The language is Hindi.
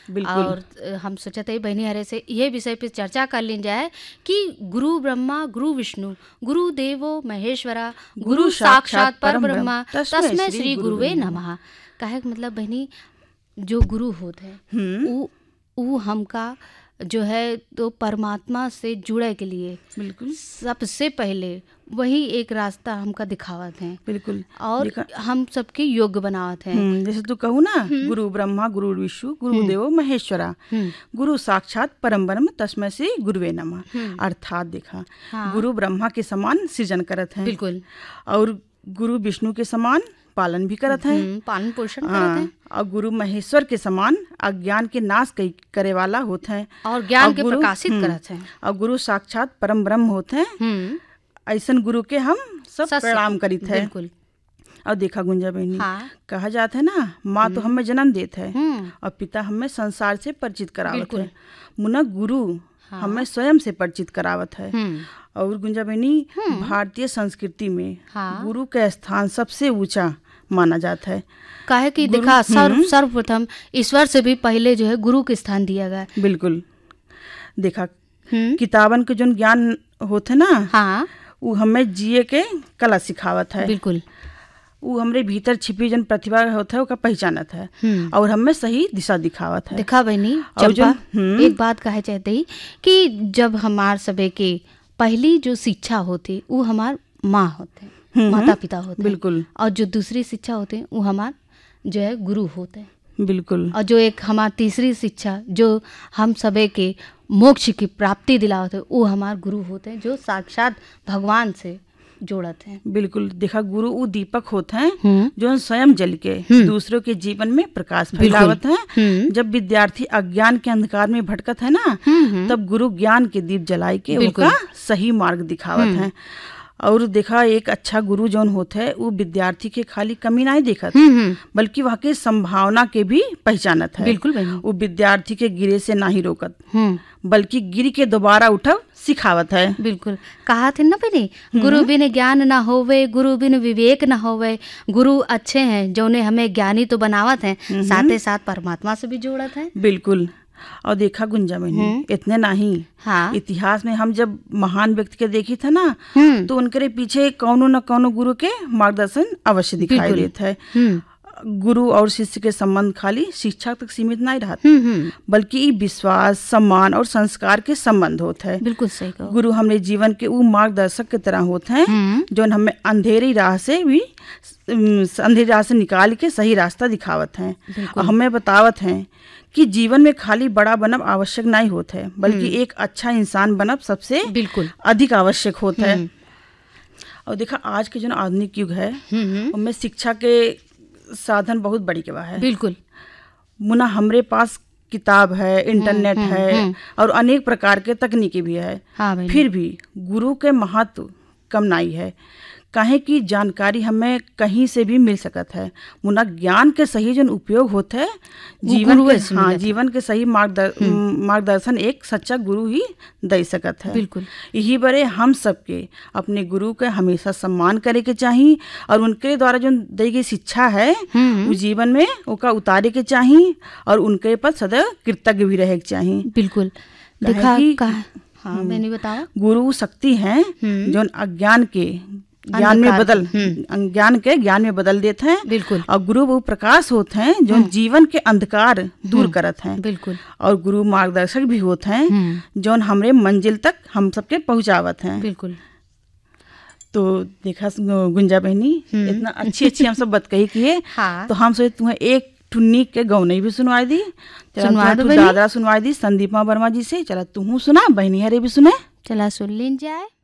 और हम सोचते हैं बहनी हरे से ये विषय पे चर्चा कर ली जाए कि गुरु ब्रह्मा गुरु विष्णु गुरु देवो महेश्वरा गुरु साक्षात पर ब्रह्मा तस्मै श्री गुरुवे नमः। कहे मतलब बहनी जो गुरु होते हैं वो हमका जो है तो परमात्मा से जुड़े के लिए बिल्कुल सबसे पहले वही एक रास्ता हमका दिखावत हैं। बिल्कुल और हम सबके योग्य बनावत हैं। जैसे तू कहू ना गुरु ब्रह्मा गुरु विष्णु गुरु देवो महेश्वरा गुरु साक्षात परम ब्रह्म तस्मै श्री गुरुवे नमः। अर्थात देखा गुरु ब्रह्मा के समान सृजन करत हैं। बिल्कुल। और गुरु विष्णु के समान पालन भी करत हैं, पालन पोषण करत हैं। और गुरु महेश्वर के समान अज्ञान के नाश करे वाला होते हैं और ज्ञान के प्रकाशित करत हैं। और गुरु साक्षात परम ब्रह्म होते हैं। ऐसन गुरु के हम सब प्रणाम करित है। बिल्कुल। और देखा गुंजा बहनी कहा जाता है ना माँ तो हमें जन्म देते है और पिता हमें संसार से परिचित करावत है। मुना गुरु हमें स्वयं से परिचित करावत है। और गुंजा बहनी भारतीय संस्कृति में गुरु का स्थान सबसे ऊंचा माना जाता है। काहे कि देखा सर्वप्रथम ईश्वर से भी पहले जो है गुरु के स्थान दिया गया। बिल्कुल। देखा किताबन के जो ज्ञान होते ना वो हमें जिए के कला सिखावत है। बिल्कुल। वो हमरे भीतर छिपी जन प्रतिभा होता है उसका पहचानत है और हमें सही दिशा दिखावत है। देखा बहनी चंपा एक बात कहे चाहते ही कि जब हमार सबे के पहली जो शिक्षा होती वो हमार माँ होते माता पिता होते। बिल्कुल। और जो दूसरी शिक्षा होते वो हमार जो है गुरु होते हैं। बिल्कुल। और जो एक हमार तीसरी शिक्षा जो हम सबे के मोक्ष की प्राप्ति दिलाते वो हमार गुरु होते हैं जो साक्षात भगवान से जोड़त हैं। बिल्कुल। देखा गुरु वो दीपक होते हैं जो स्वयं जल के दूसरों के जीवन में प्रकाश फैलावत हैं। जब विद्यार्थी अज्ञान के अंधकार में भटकत है ना तब गुरु ज्ञान के दीप जलाई के उनका सही मार्ग दिखावत हैं। और देखा एक अच्छा गुरु जौन होता है वो विद्यार्थी के खाली कमी नहीं देखत बल्कि वहाँ के संभावना के भी पहचानत है। बिल्कुल। वो विद्यार्थी के गिरे से नहीं रोकत बल्कि गिर के दोबारा उठब सिखावत है। बिल्कुल। कहा थे ना बनी गुरु बिन ज्ञान ना होवे गुरु बिन विवेक ना होवे। गुरु अच्छे हैं जो उन्हें हमें ज्ञानी तो बनावत हैं साथ ही साथ परमात्मा से भी जोड़त है। बिल्कुल। और देखा गुंजा बहनी इतने नहीं इतिहास में हम जब महान व्यक्ति के देखी था ना तो उनके पीछे कौनो न कौनो गुरु के मार्गदर्शन अवश्य दिखाई देता है। गुरु और शिष्य के संबंध खाली शिक्षा तक सीमित नहीं रहते बल्कि विश्वास सम्मान और संस्कार के संबंध होते हैं। बिल्कुल सही कहा। गुरु हमारे जीवन के वो मार्गदर्शक की तरह होते हैं जो हमें अंधेरी राह से निकाल के सही रास्ता दिखावत हैं और हमें बतावत हैं कि जीवन में खाली बड़ा बनब आवश्यक नहीं होता है बल्कि एक अच्छा इंसान बनब सबसे बिल्कुल अधिक आवश्यक होता है। और देखा आज के जो आधुनिक युग है उनमें शिक्षा के साधन बहुत बड़ी के है। बिल्कुल। मुना हमरे पास किताब है इंटरनेट है और अनेक प्रकार के तकनीकी भी है। फिर भी गुरु के महत्व कम नहीं है। काहे की जानकारी हमें कहीं से भी मिल सकत है। मुना ज्ञान के सही जो उपयोग होता है जीवन के सही मार्गदर्शन एक सच्चा गुरु ही दे सकत है। बिल्कुल। यही बड़े हम सबके अपने गुरु के हमेशा सम्मान करे के चाहिए और उनके द्वारा जो दी गई शिक्षा है वो जीवन में उनका उतारे के चाहिए और उनके पर सदैव कृतज्ञ भी रहे के चाहिए। बिल्कुल। देखा मैंने बताया गुरु शक्ति है जो अज्ञान के ज्ञान में बदल देते हैं। बिल्कुल। और गुरु वो प्रकाश होते हैं जो जीवन के अंधकार दूर करत हैं। बिल्कुल। और गुरु मार्गदर्शक भी होते हैं जो हमरे मंजिल तक हम सबके पहुंचावत हैं। बिल्कुल। तो देखा गुंजा बहनी इतना अच्छी हम सब बात कही किए तो हम सोचे तुम्हें एक टुन्नी के गौनई भी सुनवाई दी। दादरा सुनवाई दी संदीपा वर्मा जी से। चला तू सुना बहनी हरे भी सुने। चला सुन लीन जाए।